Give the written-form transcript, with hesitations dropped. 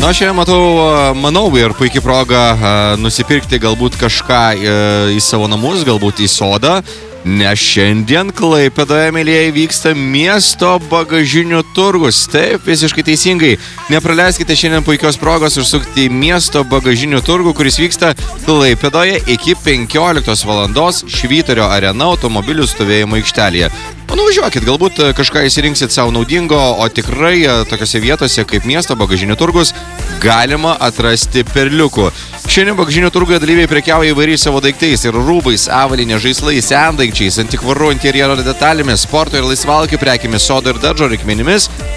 Na, šiandien manau, ir puikiai proga nusipirkti galbūt kažką į savo namus, galbūt į sodą. Nes šiandien Klaipėdoje, mėlyjeji, vyksta miesto bagažinių turgus. Taip, visiškai teisingai. Nepraleiskite šiandien puikios progos užsukti į miesto bagažinių turgų, kuris vyksta Klaipėdoje iki 15 valandos Švyturio arena automobilių stovėjimo aikštelėje. Nuvažiuokit, galbūt kažką įsirinksit savo naudingo, o tikrai tokiose vietose kaip miesto bagažinių turgus galima atrasti perliukų. Šiandien bagažinių turgoje dalyviai prekiauja įvairiais savo daiktais ir rūbais, avalinė, žaislais, sendaikčiais, antikvarų interjero detalėmis, sporto ir laisvalaikių prekėmis, sodo ir daržo reikmenimis,